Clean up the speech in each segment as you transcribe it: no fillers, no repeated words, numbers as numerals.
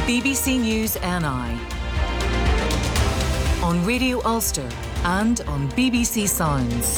BBC News NI on Radio Ulster and on BBC Sounds.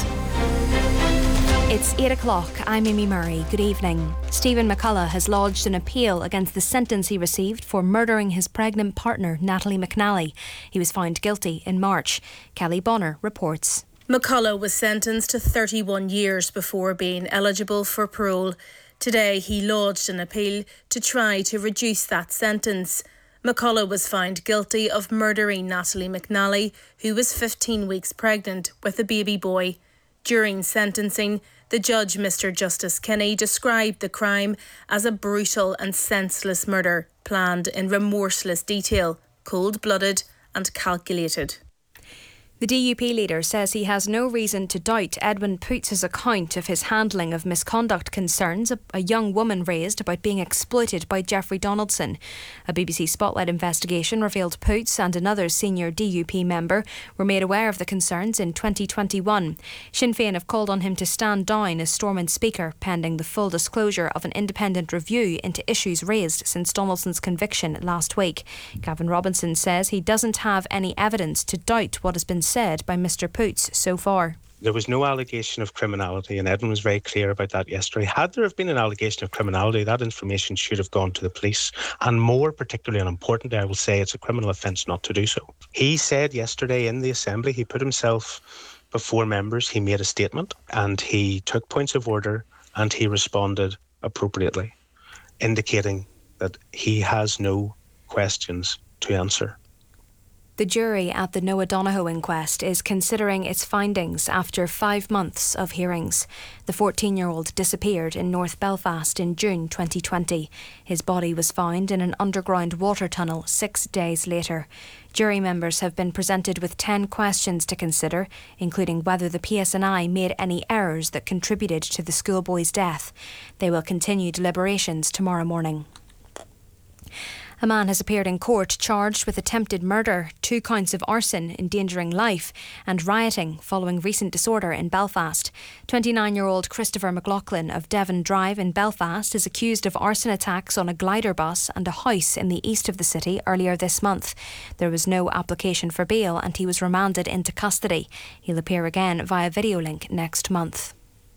It's 8 o'clock. I'm Amy Murray. Good evening. Stephen McCullough has lodged an appeal against the sentence he received for murdering his pregnant partner, Natalie McNally. He was found guilty in March. Kelly Bonner reports. McCullough was sentenced to 31 years before being eligible for parole. Today he lodged an appeal to try to reduce that sentence. McCullough was found guilty of murdering Natalie McNally, who was 15 weeks pregnant with a baby boy. During sentencing, the judge, Mr Justice Kinney, described the crime as a brutal and senseless murder, planned in remorseless detail, cold-blooded and calculated. The DUP leader says he has no reason to doubt Edwin Poots' account of his handling of misconduct concerns a young woman raised about being exploited by Jeffrey Donaldson. A BBC Spotlight investigation revealed Poots and another senior DUP member were made aware of the concerns in 2021. Sinn Féin have called on him to stand down as Stormont Speaker, pending the full disclosure of an independent review into issues raised since Donaldson's conviction last week. Gavin Robinson says he doesn't have any evidence to doubt what has been said by Mr Poots so far. There was no allegation of criminality, and Edwin was very clear about that yesterday. Had there have been an allegation of criminality, that information should have gone to the police, and more particularly and importantly, I will say it's a criminal offence not to do so. He said yesterday in the Assembly, he put himself before members, he made a statement and he took points of order and he responded appropriately, indicating that he has no questions to answer. The jury at the Noah Donohoe inquest is considering its findings after 5 months of hearings. The 14-year-old disappeared in North Belfast in June 2020. His body was found in an underground water tunnel 6 days later. Jury members have been presented with 10 questions to consider, including whether the PSNI made any errors that contributed to the schoolboy's death. They will continue deliberations tomorrow morning. A man has appeared in court charged with attempted murder, 2 counts of arson, endangering life and rioting following recent disorder in Belfast. 29-year-old Christopher McLaughlin of Devon Drive in Belfast is accused of arson attacks on a glider bus and a house in the east of the city earlier this month. There was no application for bail and he was remanded into custody. He'll appear again via video link next month.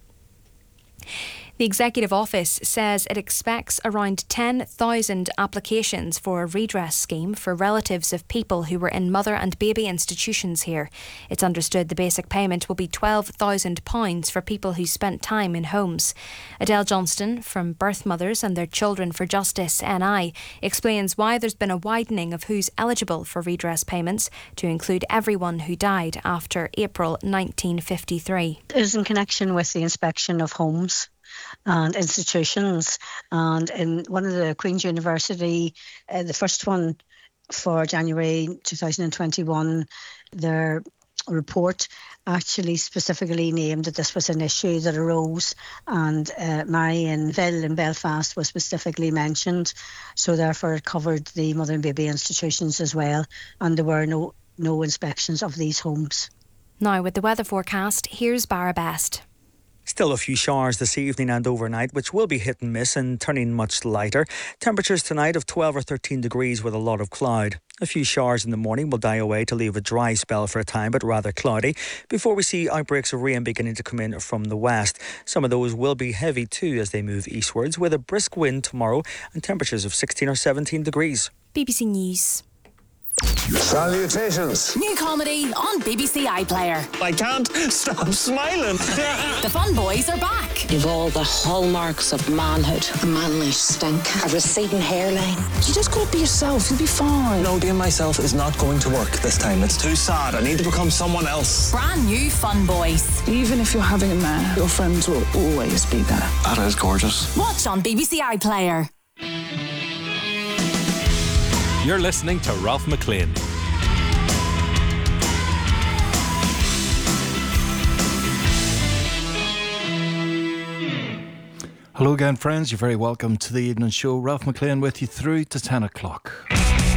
The Executive Office says it expects around 10,000 applications for a redress scheme for relatives of people who were in mother and baby institutions here. It's understood the basic payment will be £12,000 for people who spent time in homes. Adele Johnston from Birth Mothers and Their Children for Justice NI explains why there's been a widening of who's eligible for redress payments to include everyone who died after April 1953. It is in connection with the inspection of homes and institutions, and in one of the Queen's University, the first one for January 2021, their report actually specifically named that this was an issue that arose, and Marianville in Belfast was specifically mentioned, so therefore it covered the mother and baby institutions as well, and there were no inspections of these homes. Now with the weather forecast, here's Barra Best. Still a few showers this evening and overnight, which will be hit and miss and turning much lighter. Temperatures tonight of 12 or 13 degrees with a lot of cloud. A few showers in the morning will die away to leave a dry spell for a time, but rather cloudy, before we see outbreaks of rain beginning to come in from the west. Some of those will be heavy too as they move eastwards, with a brisk wind tomorrow and temperatures of 16 or 17 degrees. BBC News. Salutations. New comedy on BBC iPlayer. I can't stop smiling. The Fun Boys are back. You've all the hallmarks of manhood. A manly stink. A receding hairline. You just gotta be yourself. You'll be fine. No, being myself is not going to work this time. It's too sad. I need to become someone else. Brand new Fun Boys. Even if you're having a man, your friends will always be there. That is gorgeous. Watch on BBC iPlayer. You're listening to Ralph McLean. Hello again, friends. You're very welcome to the evening show. Ralph McLean with you through to 10 o'clock.